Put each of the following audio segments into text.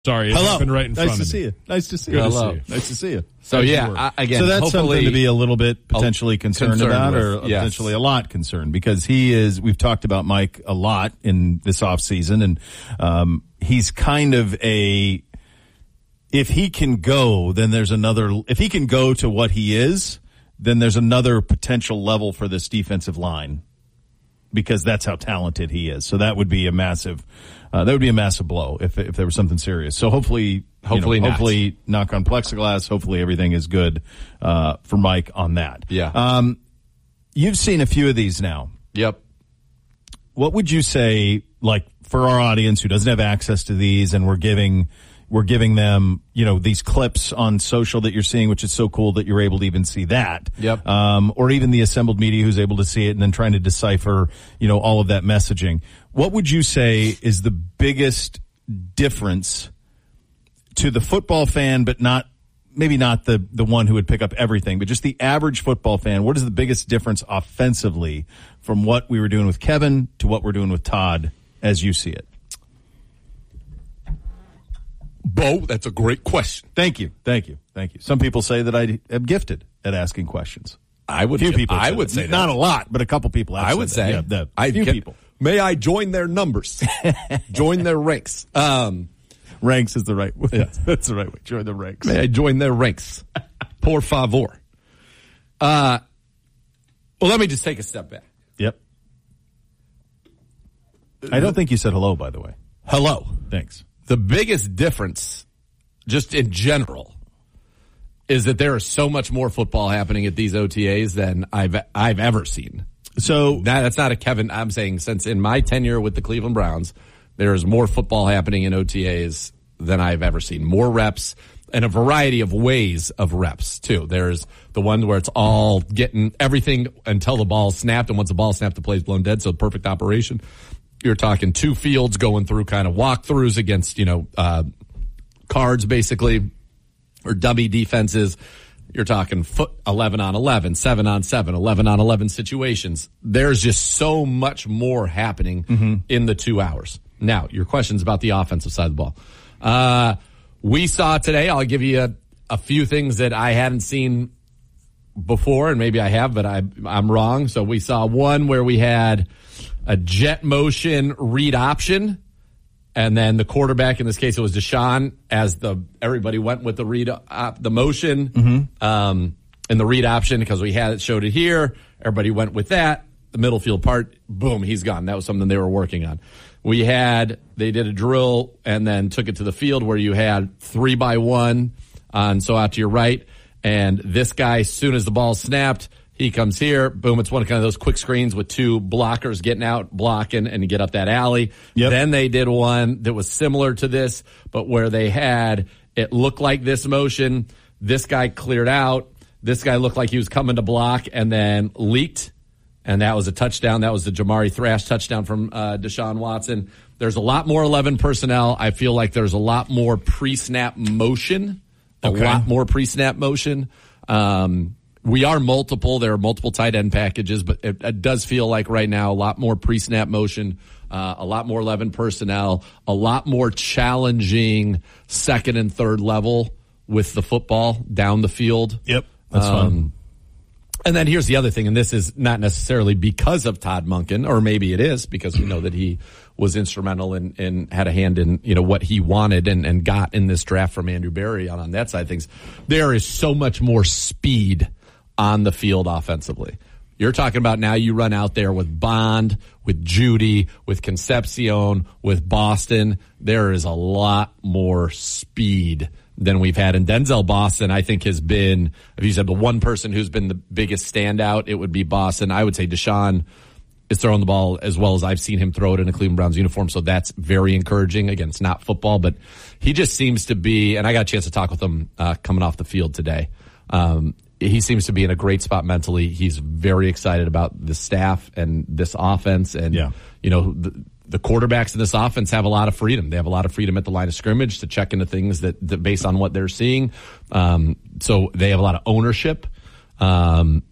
Sorry, it happened right in front of me. Nice to see you. Nice to see you. Hello. Nice to see you. So, again, so that's something to be a little bit potentially concerned about, with, or potentially a lot concerned, because we've talked about Mike a lot in this offseason, and he's kind of if he can go, then if he can go to what he is, then there's another potential level for this defensive line, because that's how talented he is. So that would be a massive blow if there was something serious. So hopefully knock on plexiglass. Hopefully everything is good for Mike on that. Yeah. You've seen a few of these now. Yep. What would you say, like, for our audience who doesn't have access to these, and we're giving them, these clips on social that you're seeing, which is so cool that you're able to even see that. Yep. Or even the assembled media who's able to see it and then trying to decipher, all of that messaging. What would you say is the biggest difference to the football fan, but maybe not the one who would pick up everything, but just the average football fan? What is the biggest difference offensively from what we were doing with Kevin to what we're doing with Todd as you see it? Bo, that's a great question. Thank you. Some people say that I am gifted at asking questions. I would say that. Not a lot, but a couple people have I would say that. Yeah, few people. May I join their numbers? Join their ranks. Ranks is the right way. Yeah. That's the right way. Join the ranks. May I join their ranks? Por favor. Well, let me just take a step back. Yep. I don't think you said hello, by the way. Hello. Thanks. The biggest difference, just in general, is that there is so much more football happening at these OTAs than I've ever seen. So that's not a Kevin. I'm saying since in my tenure with the Cleveland Browns, there is more football happening in OTAs than I've ever seen. More reps and a variety of ways of reps too. There's the one where it's all getting everything until the ball's snapped, and once the ball's snapped, the play's blown dead. So perfect operation. You're talking two fields going through kind of walkthroughs against, cards basically, or dummy defenses. You're talking 11 on 11, 7 on 7, 11 on 11 situations. There's just so much more happening in the 2 hours. Now, your question's about the offensive side of the ball. We saw today, I'll give you a few things that I hadn't seen before, and maybe I have, but I'm wrong. So we saw one where we had a jet motion read option, and then the quarterback, in this case it was Deshaun, everybody went with the read the motion and the read option, because we showed it here. Everybody went with that. The middle field part, boom, he's gone. That was something they were working on. They did a drill and then took it to the field where you had 3x1 so out to your right, and this guy, as soon as the ball snapped, he comes here, boom, it's one of kind of those quick screens with two blockers getting out, blocking, and you get up that alley. Yep. Then they did one that was similar to this, but where it looked like this motion. This guy cleared out. This guy looked like he was coming to block and then leaked, and that was a touchdown. That was the Jamari Thrash touchdown from Deshaun Watson. There's a lot more 11 personnel. I feel like there's a lot more pre-snap motion. We are multiple. There are multiple tight end packages, but it does feel like right now a lot more pre-snap motion, a lot more 11 personnel, a lot more challenging second and third level with the football down the field. Yep, that's fun. And then here's the other thing, and this is not necessarily because of Todd Monken, or maybe it is because we know that he was instrumental and had a hand in what he wanted and got in this draft from Andrew Berry on that side of things. There is so much more speed on the field offensively. You're talking about now you run out there with Bond, with Judy, with Concepcion, with Boston. There is a lot more speed than we've had. And Denzel Boston, I think, has been, if you said the one person who's been the biggest standout, it would be Boston. I would say Deshaun is throwing the ball as well as I've seen him throw it in a Cleveland Browns uniform, so that's very encouraging. Again, it's not football, but he just seems to be, and I got a chance to talk with him coming off the field today. He seems to be in a great spot mentally. He's very excited about the staff and this offense. And, the quarterbacks in this offense have a lot of freedom. They have a lot of freedom at the line of scrimmage to check into things that based on what they're seeing. So they have a lot of ownership. And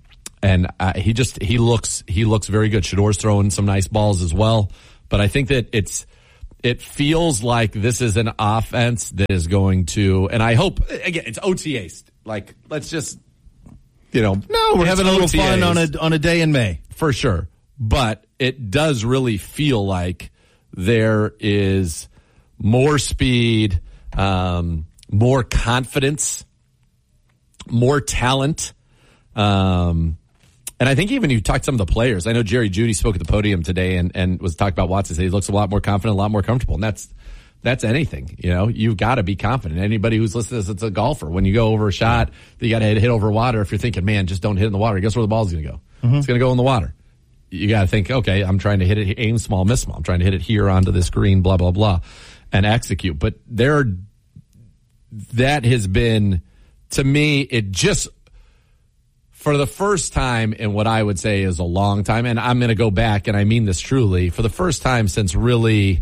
he looks very good. Shador's throwing some nice balls as well. But I think that it feels like this is an offense that is going to, and I hope, again, it's OTAs. Like, let's just, no, we're having a little fun on a day in May. For sure. But it does really feel like there is more speed, more confidence, more talent. And I think even you talked to some of the players. I know Jerry Jeudy spoke at the podium today and was talking about Watson. Said he looks a lot more confident, a lot more comfortable. And that's anything. You've got to be confident. Anybody who's listening to this, it's a golfer. When you go over a shot, you got to hit over water. If you're thinking, man, just don't hit in the water, guess where the ball's going to go? Mm-hmm. It's going to go in the water. You got to think, okay, I'm trying to hit it, aim small, miss small. I'm trying to hit it here onto this green, blah, blah, blah, and execute. But that has been, to me, it just, for the first time in what I would say is a long time, and I'm going to go back, and I mean this truly, for the first time since really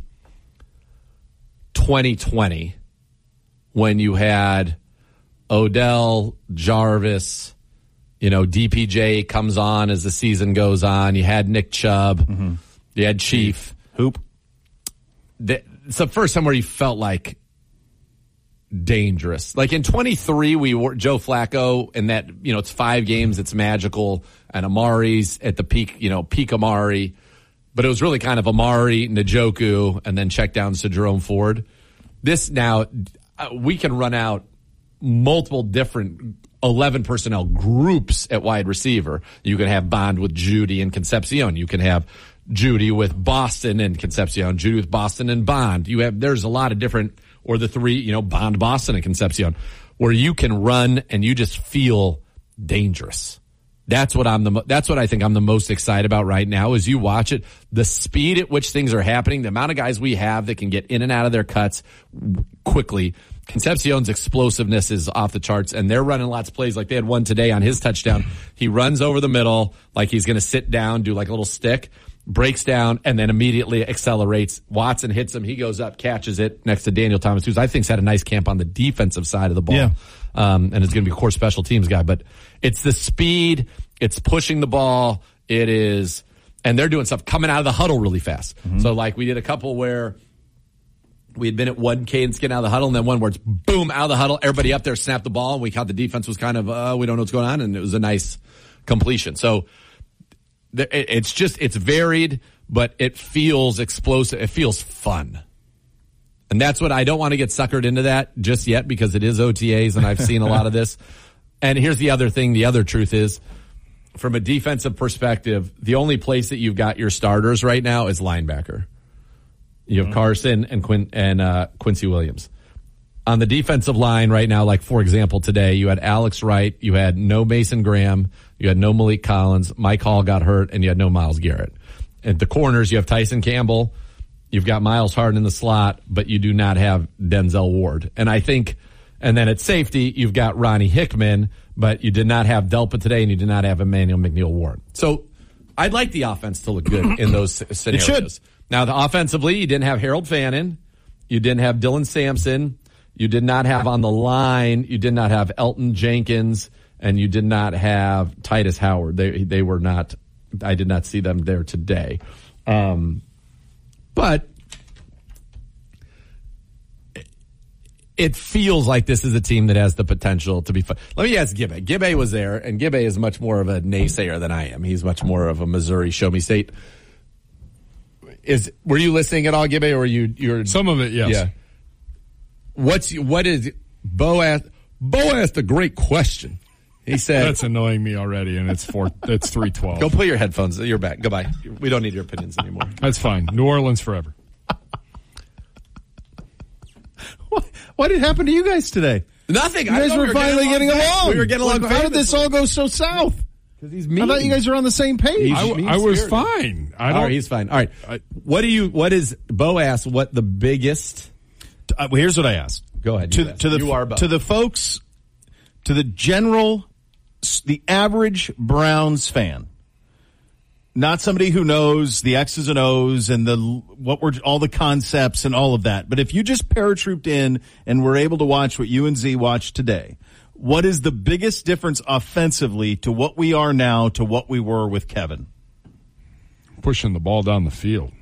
2020, when you had Odell, Jarvis, DPJ comes on as the season goes on. You had Nick Chubb. Mm-hmm. You had Chief. Hoop. It's the first time where you felt like dangerous. Like in 23, we were Joe Flacco, and that, it's 5 games, it's magical, and Amari's at the peak, peak Amari. But it was really kind of Amari, Njoku, and then check downs to Jerome Ford. This now, we can run out multiple different 11 personnel groups at wide receiver. You can have Bond with Jeudy and Concepcion. You can have Jeudy with Boston and Concepcion. Jeudy with Boston and Bond. There's a lot of different, or the 3, Bond, Boston, and Concepcion, where you can run and you just feel dangerous. That's what I think I'm the most excited about right now is you watch it, the speed at which things are happening, the amount of guys we have that can get in and out of their cuts quickly. Concepcion's explosiveness is off the charts, and they're running lots of plays. Like they had one today on his touchdown. He runs over the middle like he's going to sit down, do like a little stick, breaks down, and then immediately accelerates. Watson hits him. He goes up, catches it next to Daniel Thomas, who I think's had a nice camp on the defensive side of the ball. Yeah. And is going to be a core special teams guy. But it's the speed. It's pushing the ball. It is, and they're doing stuff coming out of the huddle really fast. Mm-hmm. So like we did a couple where we had been at one cadence getting out of the huddle, and then one where it's boom, out of the huddle, everybody up there, snap the ball, and we caught the defense was kind of, we don't know what's going on, and it was a nice completion. So it's varied, but it feels explosive. It feels fun. And that's what I don't want to get suckered into that just yet because it is OTAs, and I've seen a lot of this. And here's the other thing. The other truth is, from a defensive perspective, the only place that you've got your starters right now is linebacker. You have Carson and Quincy Williams. On the defensive line right now, like, for example, today, you had Alex Wright, you had no Mason Graham, you had no Malik Collins, Mike Hall got hurt, and you had no Myles Garrett. At the corners, you have Tyson Campbell, you've got Miles Harden in the slot, but you do not have Denzel Ward. And I think, and then at safety, you've got Ronnie Hickman, but you did not have Delpa today, and you did not have Emmanuel McNeil-Ward. So I'd like the offense to look good in those scenarios. It should. Now, offensively, you didn't have Harold Fannin. You didn't have Dylan Sampson. You did not have on the line. You did not have Elton Jenkins, and you did not have Titus Howard. They were not. I did not see them there today. But it feels like this is a team that has the potential to be fun. Let me ask Gibbe. Gibbe was there, and Gibbe is much more of a naysayer than I am. He's much more of a Missouri show me state. Were you listening at all, Gibbe, or you're some of it? Yes. Yeah. What is Bo asked? Bo asked a great question. He said, "That's annoying me already," and it's 3:12. Go put your headphones. You're back. Goodbye. We don't need your opinions anymore. That's fine. New Orleans forever. What did happen to you guys today? Nothing. You guys were finally getting along. We were getting along. How did this all go so south? Because he's mean. I thought you guys were on the same page. I was fine. He's fine. All right. What is Bo asked? What the biggest? Well, here's what I asked. Go ahead. To the folks, to the general, the average Browns fan, not somebody who knows the X's and O's and all the concepts and all of that. But if you just paratrooped in and were able to watch what you and Z watched today, what is the biggest difference offensively to what we are now to what we were with Kevin? Pushing the ball down the field.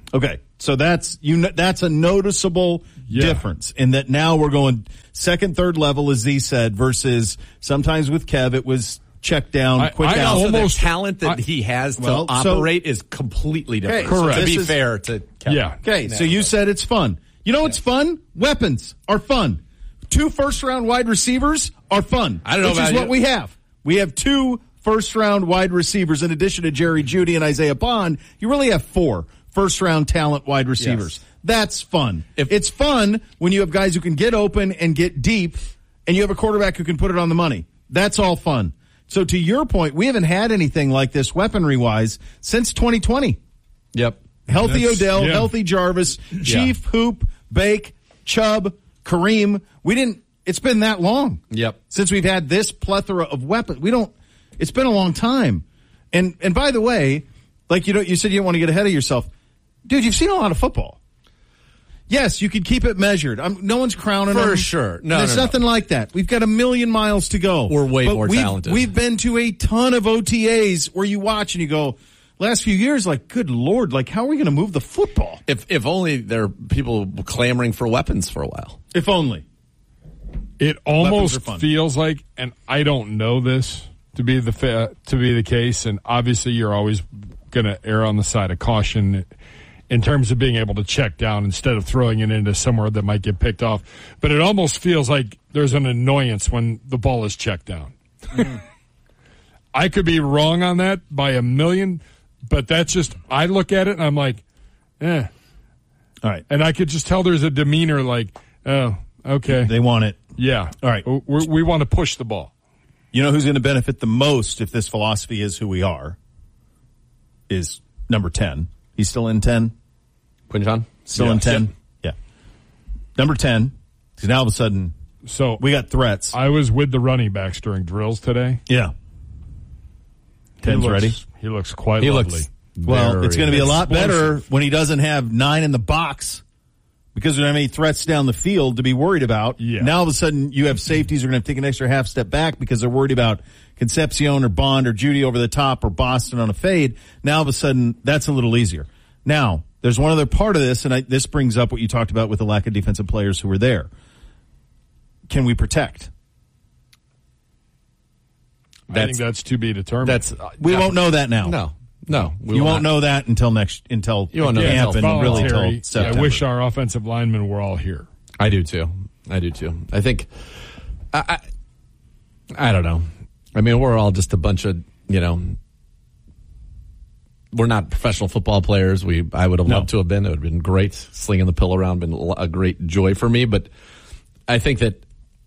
Okay, so that's a noticeable difference in that now we're going second, third level, as Z said, versus sometimes with Kev it was check down, quick out. Also, the talent that he has to operate is completely different. Correct. To be fair to Kevin. Yeah. Okay, so you said it's fun. You know what's fun? Weapons are fun. 2 first-round wide receivers are fun. I don't know which about is what we have. We have 2 first-round wide receivers in addition to Jerry Jeudy and Isaiah Bond. You really have 4 first-round talent wide receivers. Yes. That's fun. It's fun when you have guys who can get open and get deep, and you have a quarterback who can put it on the money. That's all fun. So to your point, we haven't had anything like this weaponry-wise since 2020. Yep. Healthy Odell, healthy Jarvis, Chief, Hoop, Bake, Chubb, Kareem. It's been that long. Yep. Since we've had this plethora of weapons. It's been a long time. And by the way, like you said you didn't want to get ahead of yourself. Dude, you've seen a lot of football. Yes, you could keep it measured. No one's crowning them. For sure. There's nothing like that. We've got 1,000,000 miles to go. We're way more talented. We've been to a ton of OTAs where you watch and you go, last few years, like, good Lord, like, how are we going to move the football? If only there are people clamoring for weapons for a while. If only. It almost feels like, and I don't know this to be the case, and obviously you're always going to err on the side of caution in terms of being able to check down instead of throwing it into somewhere that might get picked off. But it almost feels like there's an annoyance when the ball is checked down. I could be wrong on that by 1,000,000, but that's just, I look at it and I'm like, All right. And I could just tell there's a demeanor like, oh, okay. They want it. Yeah. All right. We want to push the ball. You know who's going to benefit the most if this philosophy is who we are? Is number 10. He's still in 10? Quinjon? Still in 10? Yeah. Number 10. Because now all of a sudden, so we got threats. I was with the running backs during drills today. Yeah. 10's ready? He looks quite lovely. Well, it's going to be a lot better when he doesn't have 9 in the box because we don't have any threats down the field to be worried about. Yeah. Now all of a sudden you have safeties who are going to take an extra half step back because they're worried about Concepcion or Bond or Jeudy over the top or Boston on a fade. Now all of a sudden that's a little easier. Now, there's one other part of this, and this brings up what you talked about with the lack of defensive players who were there. Can we protect? I think that's to be determined. We won't know that now. No. You won't know that until you won't know camp and really until September. I wish our offensive linemen were all here. I do too. I think I don't know. I mean, we're all just a bunch of, we're not professional football players. I would have loved to have been. It would have been great. Slinging the pill around been a great joy for me, but I think that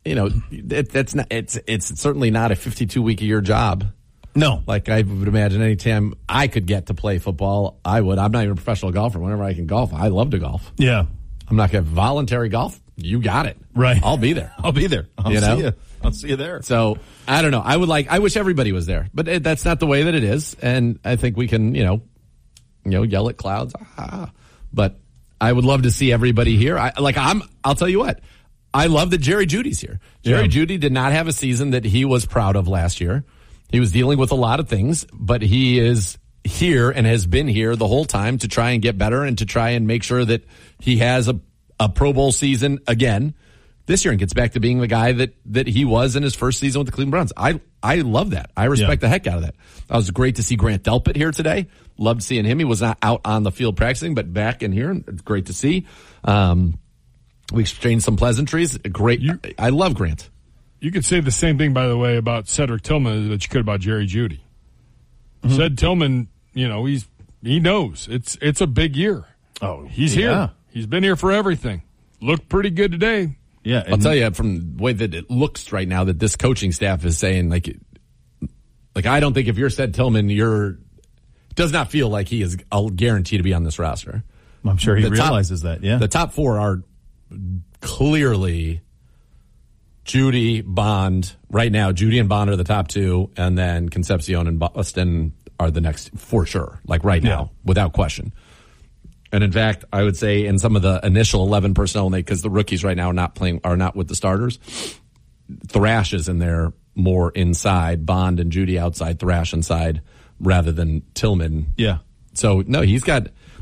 it's certainly not a 52-week-a-year job. No. Like I would imagine any time I could get to play football, I would. I'm not even a professional golfer. Whenever I can golf, I love to golf. Yeah. I'm not going to voluntary golf. You got it. Right. I'll be there. I'll see you. I'll see you there. So I don't know. I wish everybody was there, but that's not the way that it is. And I think we can, yell at clouds. But I would love to see everybody here. I'll tell you what. I love that Jerry Jeudy's here. Jerry Jeudy did not have a season that he was proud of last year. He was dealing with a lot of things, but he is here and has been here the whole time to try and get better and to try and make sure that he has a Pro Bowl season again this year and gets back to being the guy that he was in his first season with the Cleveland Browns. I love that. I respect the heck out of that. It was great to see Grant Delpit here today. Loved seeing him. He was not out on the field practicing, but back in here. It's great to see. We exchanged some pleasantries. Great. I love Grant. You could say the same thing, by the way, about Cedric Tillman that you could about Jerry Jeudy. Mm-hmm. Ced Tillman, he knows it's a big year. Oh, he's here. He's been here for everything. Looked pretty good today. Yeah, I'll tell you from the way that it looks right now that this coaching staff is saying like I don't think if you're Ced Tillman, does not feel like he is a guarantee to be on this roster. I'm sure he realizes that. Yeah, the top 4 are clearly Jeudy, Bond. Right now, Jeudy and Bond are the top 2, and then Concepcion and Boston are the next for sure. Like right now, without question. And in fact, I would say in some of the initial 11 personnel, because the rookies right now are not with the starters. Thrash is in there more inside, Bond and Jeudy outside, Thrash inside, rather than Tillman. Yeah. So no, he's got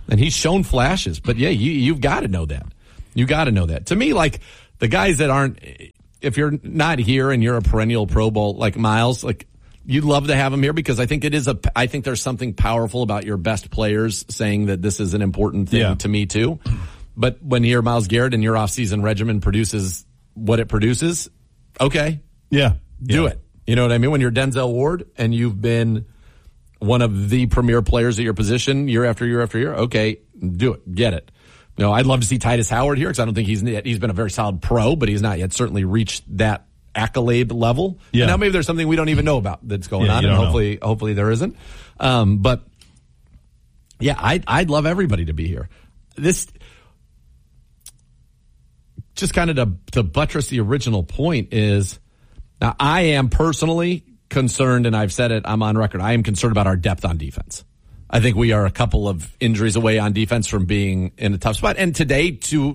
And he's shown flashes. But, yeah, you've got to know that. You got to know that. To me, like, the guys that aren't – if you're not here and you're a perennial Pro Bowl, like Miles, like, you'd love to have him here because I think I think there's something powerful about your best players saying that this is an important thing to me, too. But when you hear Myles Garrett and your offseason regimen produces what it produces, okay. Yeah. Do it. You know what I mean? When you're Denzel Ward and you've been one of the premier players at your position year after year after year, okay, do it. Get it. No, I'd love to see Titus Howard here because I don't think he's been a very solid pro, but he's not yet certainly reached that accolade level. Yeah. And now maybe there's something we don't even know about that's going on, and hopefully there isn't. But yeah, I'd love everybody to be here. This just kind of to buttress the original point is. Now, I am personally concerned, and I've said it, I'm on record, I am concerned about our depth on defense. I think we are a couple of injuries away on defense from being in a tough spot. And today,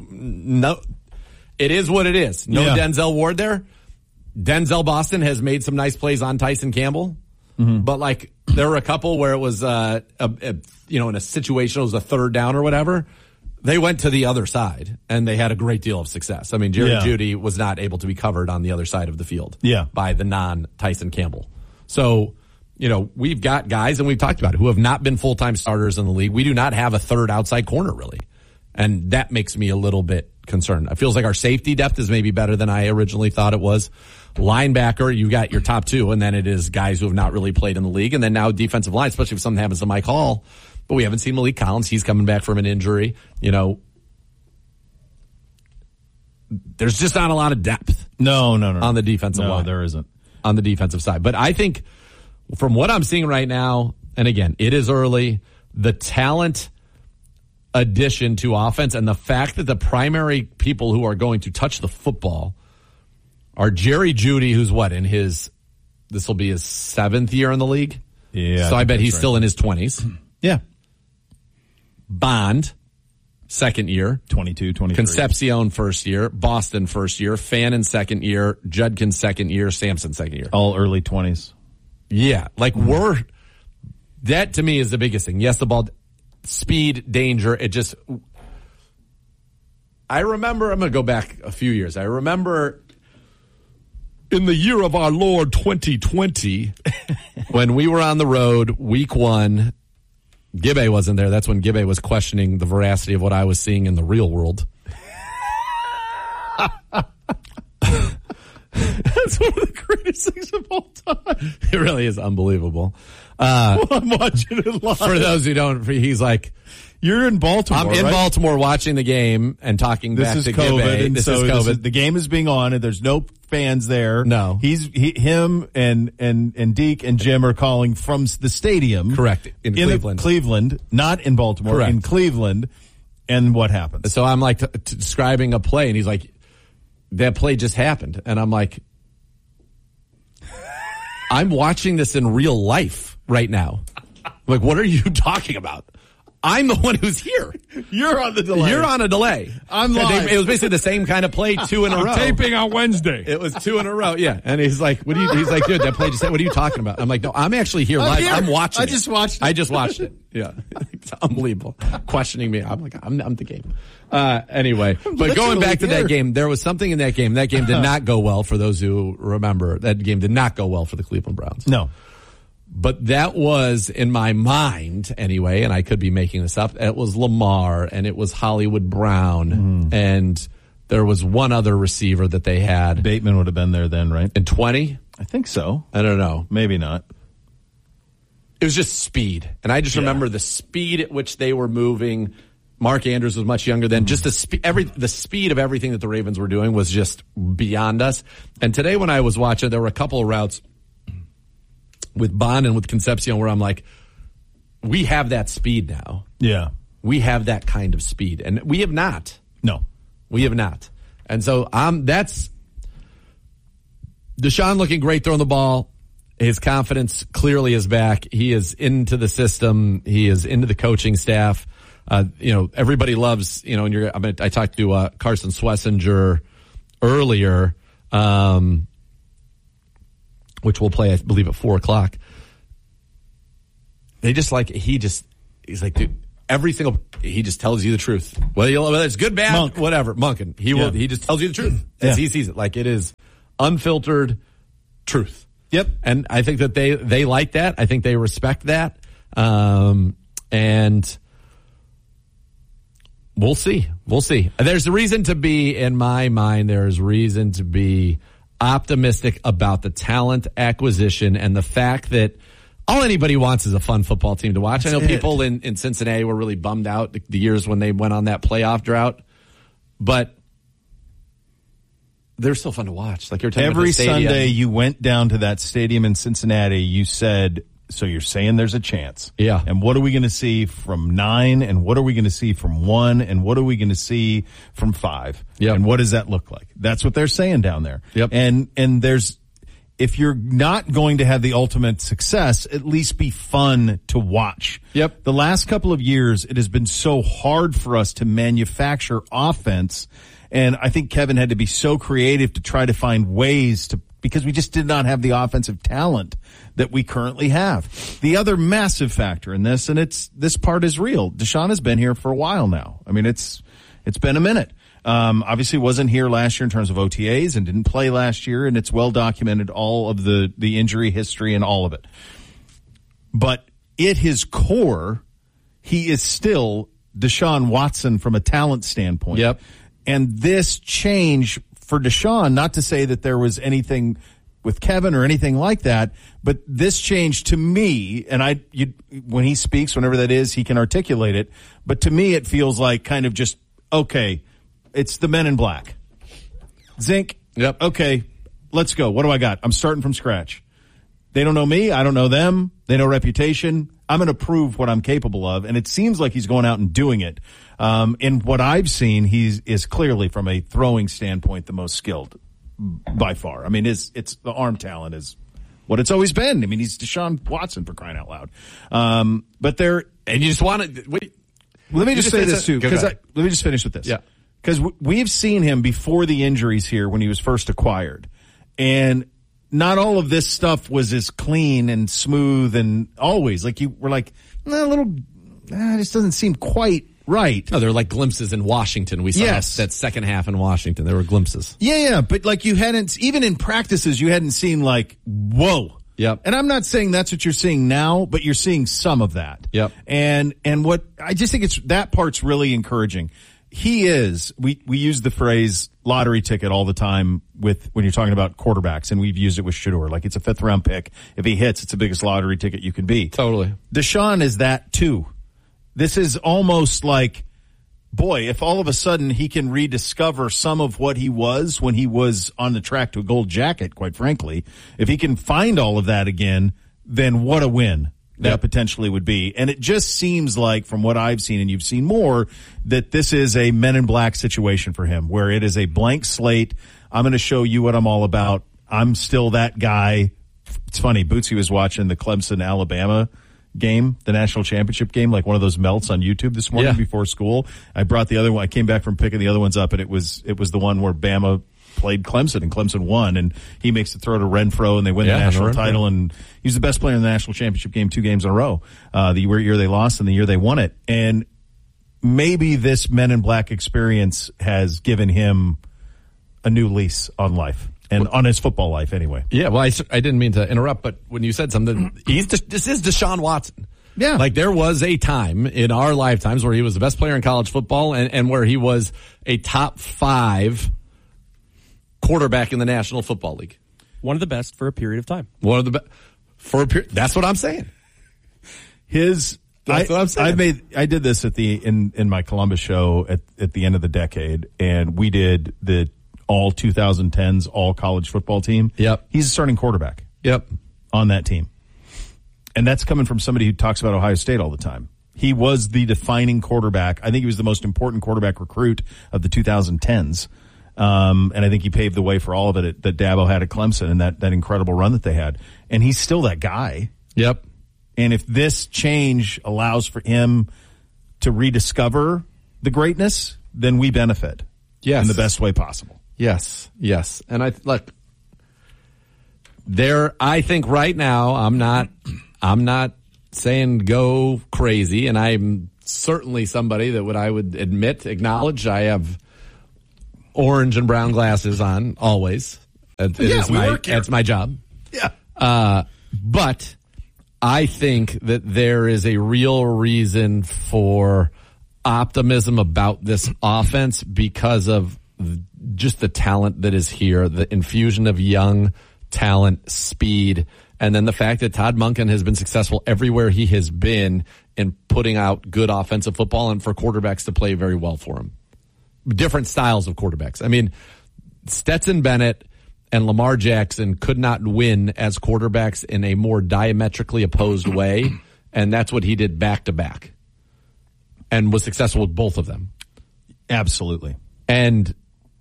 it is what it is. No Denzel Ward there. Denzel Boston has made some nice plays on Tyson Campbell. Mm-hmm. But, like, there were a couple where it was, in a situation, it was a third down or whatever. They went to the other side, and they had a great deal of success. I mean, Jerry Jeudy was not able to be covered on the other side of the field by the non-Tyson Campbell. So, we've got guys, and we've talked about it, who have not been full-time starters in the league. We do not have a third outside corner, really. And that makes me a little bit concerned. It feels like our safety depth is maybe better than I originally thought it was. Linebacker, you got your top two, and then it is guys who have not really played in the league. And then now defensive line, especially if something happens to Mike Hall. But we haven't seen Malik Collins. He's coming back from an injury. There's just not a lot of depth. No. On the defensive line. No, there isn't. On the defensive side. But I think from what I'm seeing right now, and again, it is early, the talent addition to offense and the fact that the primary people who are going to touch the football are Jerry Jeudy, who's this will be his 7th year in the league. Yeah. So I bet he's still in his 20s. Yeah. Bond, 2nd year. 22, 23. Concepcion, 1st year. Boston, 1st year. Fannin, 2nd year. Judkins, 2nd year. Sampson, 2nd year. All early 20s. Yeah. Like, that to me is the biggest thing. Yes, the ball, speed, danger. I remember, I'm going to go back a few years. I remember in the year of our Lord 2020, when we were on the road, week 1, Gibbe wasn't there. That's when Gibbe was questioning the veracity of what I was seeing in the real world. That's one of the greatest things of all time. It really is unbelievable. I'm watching it live. For those who don't, he's like, you're in Baltimore. I'm in Baltimore watching the game and talking back to Gibbe. This is COVID. The game is being on, and there's no fans there. No, him and Deke and Jim are calling from the stadium. Correct, in Cleveland. Cleveland, not in Baltimore. Correct. In Cleveland. And what happens? So I'm like describing a play, and he's like, "That play just happened," and I'm like, "I'm watching this in real life right now. Like, what are you talking about?" I'm the one who's here. You're on the delay. You're on a delay. I'm live. It was basically the same kind of play 2 in a row. Taping on Wednesday. It was 2 in a row. Yeah. And he's like, he's like, dude, that play just happened. What are you talking about? I'm like, no, I'm actually here live. I'm watching I just watched it. Yeah. It's unbelievable. Questioning me. I'm like, I'm the game. Anyway, but going back to that game, there was something in that game. That game did not go well for those who remember. That game did not go well for the Cleveland Browns. No. But that was, in my mind anyway, and I could be making this up, it was Lamar and it was Hollywood Brown and there was one other receiver that they had. Bateman would have been there then, right? In 20? I think so. I don't know. Maybe not. It was just speed. And I just remember the speed at which they were moving. Mark Andrews was much younger then. Just the speed of everything that the Ravens were doing was just beyond us. And today when I was watching, there were a couple of routes with Bond and with Concepcion where I'm like, we have that speed now. Yeah. We have that kind of speed. And we have not. No. We have not. And so that's Deshaun looking great throwing the ball. His confidence clearly is back. He is into the system. He is into the coaching staff. Everybody loves, and I talked to Carson Schlesinger earlier, which we'll play, I believe, at 4:00. He's like, dude, every single, he just tells you the truth. Whether it's good, bad, whatever. Monken. He just tells you the truth as he sees it. Like, it is unfiltered truth. Yep. And I think that they like that. I think they respect that. And we'll see. There's a reason to be, in my mind, there's reason to be optimistic about the talent acquisition and the fact that all anybody wants is a fun football team to watch. I know people in Cincinnati were really bummed out the years when they went on that playoff drought, but they're still fun to watch. Like, you're talking every Sunday you went down to that stadium in Cincinnati, you said, so you're saying there's a chance. Yeah. And what are we going to see from 9? And what are we going to see from 1? And what are we going to see from 5? Yep. And what does that look like? That's what they're saying down there. Yep. And there's, if you're not going to have the ultimate success, at least be fun to watch. Yep. The last couple of years, it has been so hard for us to manufacture offense. And I think Kevin had to be so creative to try to find ways to, because we just did not have the offensive talent that we currently have. The other massive factor in this, and this part is real, Deshaun has been here for a while now. I mean, it's been a minute. Obviously wasn't here last year in terms of OTAs and didn't play last year, and it's well documented, all of the injury history and all of it. But at his core, he is still Deshaun Watson from a talent standpoint. Yep. And this change for Deshaun, not to say that there was anything with Kevin or anything like that, but this change to me, and when he speaks, whenever that is, he can articulate it. But to me, it feels like kind of just, okay, it's the Men in Black. Zink. Yep. Okay, let's go. What do I got? I'm starting from scratch. They don't know me. I don't know them. They know reputation. I'm going to prove what I'm capable of. And it seems like he's going out and doing it. In what I've seen, he is clearly, from a throwing standpoint, the most skilled by far. I mean, it's the arm talent is what it's always been. I mean, he's Deshaun Watson, for crying out loud. But there, and you just want to, let me just say this too, because let me just finish with this. Yeah. Because we've seen him before the injuries here when he was first acquired. And not all of this stuff was as clean and smooth and always. Like, you were like, this doesn't seem quite right. No, there were like glimpses in Washington. We saw that second half in Washington. There were glimpses. Yeah. But like, you hadn't, even in practices, you hadn't seen like, whoa. Yep. And I'm not saying that's what you're seeing now, but you're seeing some of that. Yep. And what I just think that part's really encouraging. He is, we use the phrase lottery ticket all the time when you're talking about quarterbacks, and we've used it with Shedeur. Like, it's a 5th round pick. If he hits, it's the biggest lottery ticket you can be. Totally. Deshaun is that too. This is almost like, boy, if all of a sudden he can rediscover some of what he was when he was on the track to a gold jacket, quite frankly, if he can find all of that again, then what a win that potentially would be. And it just seems like, from what I've seen, and you've seen more, that this is a Men in Black situation for him, where it is a blank slate. I'm going to show you what I'm all about. I'm still that guy. It's funny, Bootsy was watching the Clemson-Alabama game, the national championship game, like one of those melts on YouTube this morning before school. I brought the other one. I came back from picking the other ones up, and it was the one where Bama played Clemson, and Clemson won, and he makes the throw to Renfro, and they win the national title, and he's the best player in the national championship game 2 games in a row. The year they lost and the year they won it. And maybe this Men in Black experience has given him a new lease on life. And on his football life, anyway. Yeah, well, I didn't mean to interrupt, but when you said something, this is Deshaun Watson. Yeah. Like, there was a time in our lifetimes where he was the best player in college football, and where he was a top 5 quarterback in the National Football League. One of the best for a period of time. One of the best for a period. That's what I'm saying. That's what I'm saying. I did this in my Columbus show at the end of the decade, and we did the all 2010s all college football team. Yep. He's a starting quarterback. Yep. On that team. And that's coming from somebody who talks about Ohio State all the time. He was the defining quarterback. I think he was the most important quarterback recruit of the 2010s. And I think he paved the way for all of it that Dabo had at Clemson, and that incredible run that they had. And he's still that guy. Yep. And if this change allows for him to rediscover the greatness, then we benefit. Yes. In the best way possible. Yes. And I think right now, I'm not saying go crazy, and I'm certainly somebody that I would acknowledge I have orange and brown glasses on always. That's my job. Yeah. But I think that there is a real reason for optimism about this offense because of just the talent that is here, the infusion of young talent, speed, and then the fact that Todd Monken has been successful everywhere he has been in putting out good offensive football and for quarterbacks to play very well for him. Different styles of quarterbacks. I mean, Stetson Bennett and Lamar Jackson could not win as quarterbacks in a more diametrically opposed way, and that's what he did back to back and was successful with both of them. Absolutely. And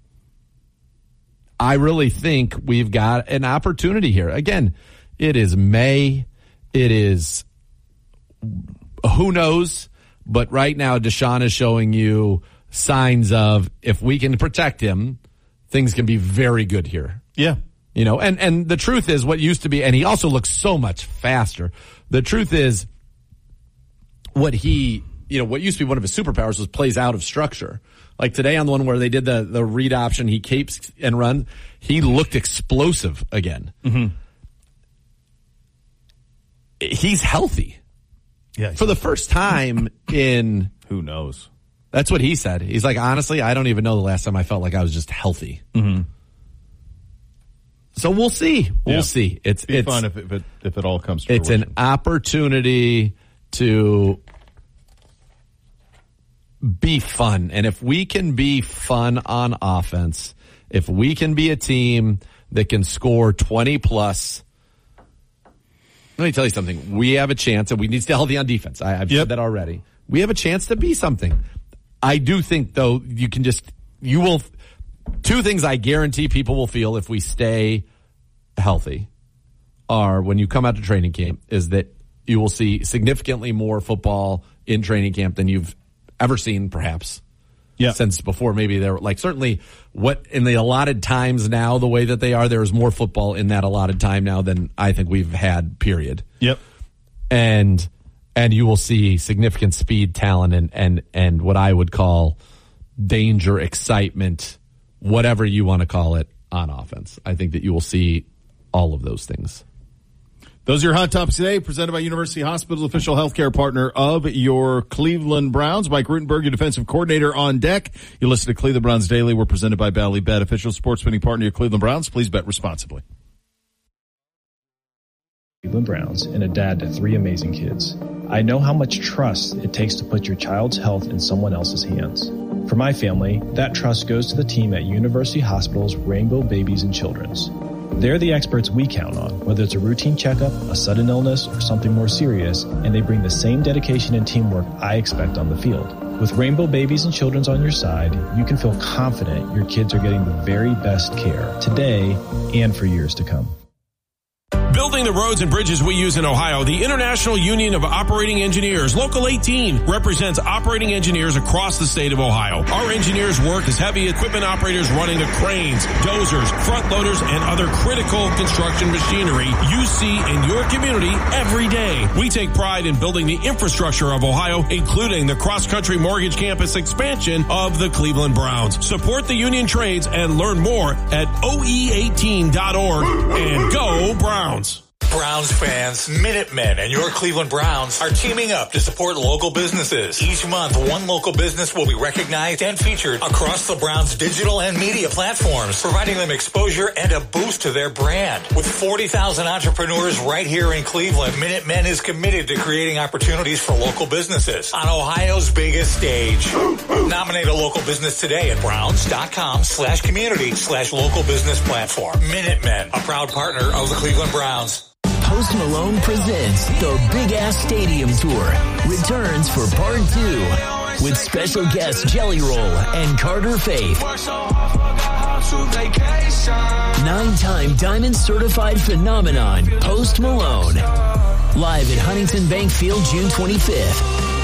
I really think we've got an opportunity here. Again, it is May. It is, who knows? But right now, Deshaun is showing you signs of, if we can protect him, things can be very good here. Yeah. You know, and the truth is what used to be, and he also looks so much faster. The truth is what used to be one of his superpowers was plays out of structure. Like today on the one where they did the read option, he capes and run, he looked explosive again. Mm-hmm. He's healthy. Yeah. For the first time in... Who knows? That's what he said. He's like, honestly, I don't even know the last time I felt like I was just healthy. Mm-hmm. So we'll see. We'll see. It's fun if it all comes to It's fruition. an opportunity to be fun. And if we can be fun on offense, if we can be a team that can score 20 plus, let me tell you something. We have a chance, and we need to stay healthy on defense. I've said that already. We have a chance to be something. I do think, though, two things I guarantee people will feel if we stay healthy are when you come out to training camp is that you will see significantly more football in training camp than you've ever seen, perhaps. Yeah. Since before, maybe there were certainly what in the allotted times now, the way that they are, there is more football in that allotted time now than I think we've had, period. Yep. And you will see significant speed, talent, and what I would call danger, excitement, whatever you want to call it, on offense. I think that you will see all of those things. Those are your hot topics today, presented by University Hospital's official healthcare partner of your Cleveland Browns. Mike Rutenberg, your defensive coordinator, on deck. You listen to Cleveland Browns Daily. We're presented by Bally Bet, official sports betting partner of your Cleveland Browns. Please bet responsibly. Cleveland Browns and a dad to 3 amazing kids. I know how much trust it takes to put your child's health in someone else's hands. For my family, that trust goes to the team at University Hospital's Rainbow Babies and Children's. They're the experts we count on, whether it's a routine checkup, a sudden illness, or something more serious, and they bring the same dedication and teamwork I expect on the field. With Rainbow Babies and Children's on your side, you can feel confident your kids are getting the very best care today and for years to come. Building the roads and bridges we use in Ohio, the International Union of Operating Engineers, Local 18, represents operating engineers across the state of Ohio. Our engineers work as heavy equipment operators running the cranes, dozers, front loaders, and other critical construction machinery you see in your community every day. We take pride in building the infrastructure of Ohio, including the cross-country mortgage campus expansion of the Cleveland Browns. Support the union trades and learn more at oe18.org and go Browns. Browns fans, Minutemen, and your Cleveland Browns are teaming up to support local businesses. Each month, one local business will be recognized and featured across the Browns' digital and media platforms, providing them exposure and a boost to their brand. With 40,000 entrepreneurs right here in Cleveland, Minutemen is committed to creating opportunities for local businesses on Ohio's biggest stage. Nominate a local business today at browns.com/community/local business platform. Minutemen, a proud partner of the Cleveland Browns. Post Malone presents the Big Ass Stadium Tour. Returns for Part 2 with special guests Jelly Roll and Carter Faith. 9-time Diamond Certified Phenomenon, Post Malone. Live at Huntington Bank Field, June 25th.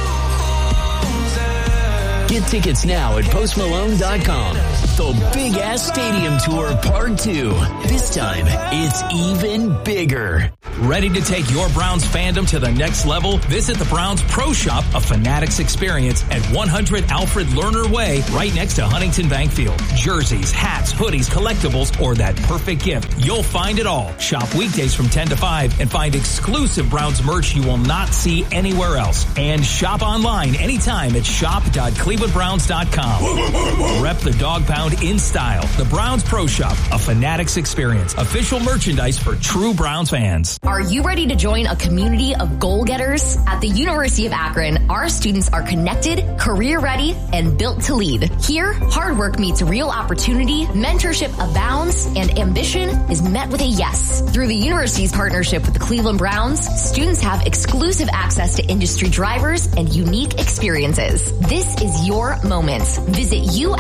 Get tickets now at postmalone.com. The Big Ass Stadium Tour Part 2. This time, it's even bigger. Ready to take your Browns fandom to the next level? Visit the Browns Pro Shop, a Fanatics experience at 100 Alfred Lerner Way, right next to Huntington Bank Field. Jerseys, hats, hoodies, collectibles, or that perfect gift. You'll find it all. Shop weekdays from 10 to 5 and find exclusive Browns merch you will not see anywhere else. And shop online anytime at shop.clevelandbrowns.com. Rep the dog pound in style. The Browns Pro Shop, a Fanatics experience. Official merchandise for true Browns fans. Are you ready to join a community of goal-getters? At the University of Akron, our students are connected, career-ready, and built to lead. Here, hard work meets real opportunity, mentorship abounds, and ambition is met with a yes. Through the university's partnership with the Cleveland Browns, students have exclusive access to industry drivers and unique experiences. This is your moment. Visit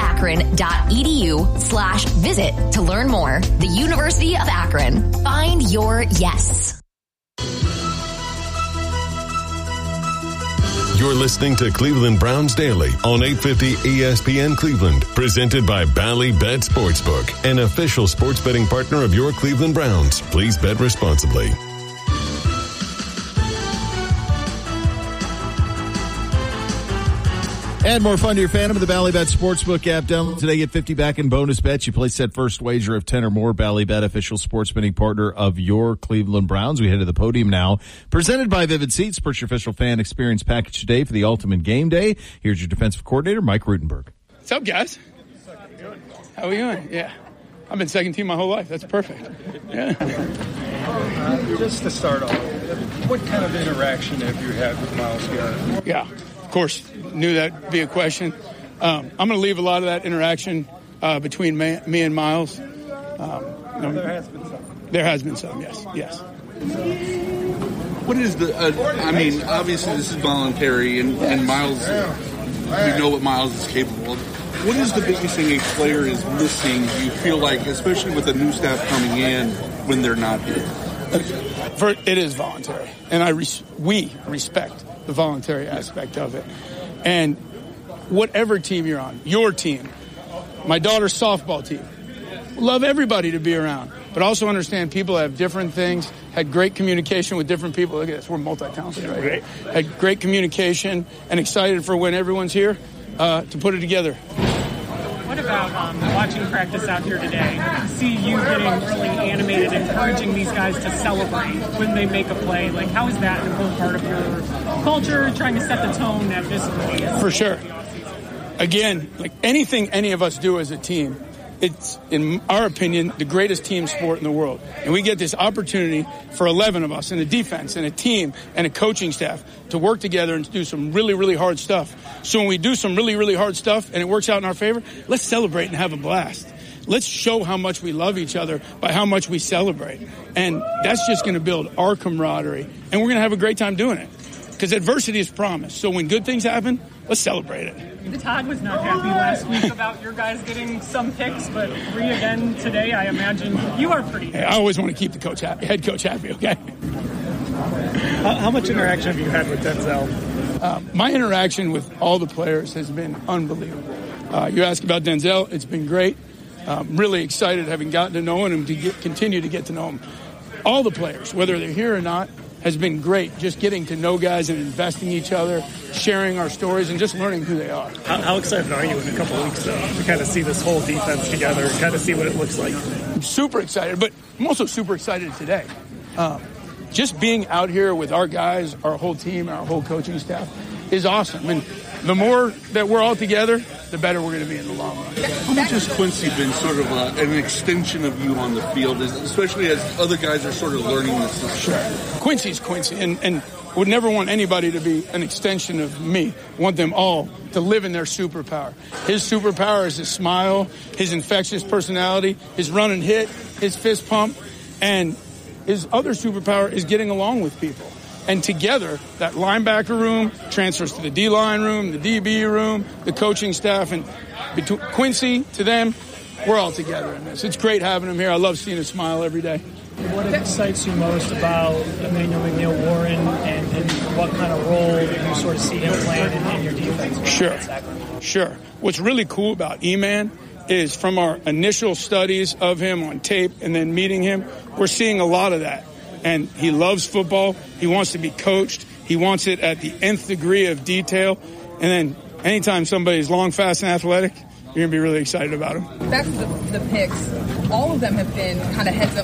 uakron.edu/visit to learn more. The University of Akron. Find your yes. You're listening to Cleveland Browns Daily on 850 ESPN Cleveland, presented by Bally Bet Sportsbook, an official sports betting partner of your Cleveland Browns. Please bet responsibly. Add more fun to your fandom with the Bally Bet Sportsbook app. Download today, get 50 back in bonus bets. You place that first wager of 10 or more. Bally Bet, official sports betting partner of your Cleveland Browns. We head to the podium now. Presented by Vivid Seats. Purchase your official fan experience package today for the ultimate game day. Here's your defensive coordinator, Mike Rutenberg. What's up, guys? How are we doing? Yeah. I've been second team my whole life. That's perfect. Yeah. Just to start off, what kind of interaction have you had with Myles Garrett? Yeah, of course. Knew that would be a question. I'm going to leave a lot of that interaction between me and Myles. There has been some. There has been some, yes. What is the, obviously this is voluntary, and Myles, we know what Myles is capable of. What is the biggest thing a player is missing, do you feel like, especially with the new staff coming in, when they're not here? It is voluntary, and we respect the voluntary aspect of it. And whatever team you're on, your team, my daughter's softball team, love everybody to be around, but also understand people have different things, had great communication with different people. Look at this, we're multi-talented, right? Had great communication and excited for when everyone's here to put it together. What about watching practice out here today? See you getting really animated, encouraging these guys to celebrate when they make a play. Like, how is that an important part of your culture, trying to set the tone at this point? For sure. Again, like anything any of us do as a team, it's, in our opinion, the greatest team sport in the world. And we get this opportunity for 11 of us in a defense and a team and a coaching staff to work together and do some really, really hard stuff. So when we do some really, really hard stuff and it works out in our favor, let's celebrate and have a blast. Let's show how much we love each other by how much we celebrate. And that's just going to build our camaraderie. And we're going to have a great time doing it. Because adversity is promised. So when good things happen, let's celebrate it. Todd was not happy last week about your guys getting some picks, but 3 again today, I imagine you are pretty happy. Hey, I always want to keep the head coach happy, okay? How much interaction have you had with Denzel? My interaction with all the players has been unbelievable. You ask about Denzel, it's been great. Really excited having gotten to know him and continue to get to know him. All the players, whether they're here or not, has been great. Just getting to know guys and investing in each other, sharing our stories, and just learning who they are. How excited are you in a couple of weeks, though, to kind of see this whole defense together and kind of see what it looks like? I'm super excited, but I'm also super excited today. Just being out here with our guys, our whole team, our whole coaching staff is awesome. And the more that we're all together, the better we're going to be in the long run. How much has Quincy been sort of an extension of you on the field, especially as other guys are sort of learning this system? Sure. Quincy's Quincy, and would never want anybody to be an extension of me. I want them all to live in their superpower. His superpower is his smile, his infectious personality, his run and hit, his fist pump, and his other superpower is getting along with people. And together, that linebacker room transfers to the D-line room, the DB room, the coaching staff, and between Quincy to them, we're all together in this. It's great having him here. I love seeing his smile every day. What excites you most about Emmanuel McNeil-Warren and what kind of role you sort of see him playing in your defense? Sure. What's really cool about E-Man is from our initial studies of him on tape and then meeting him, we're seeing a lot of that. and he loves football. He wants to be coached. He wants it at the nth degree of detail. And then anytime somebody's long, fast, and athletic, you're going to be really excited about him. Back to the picks, all of them have been kind of heads-up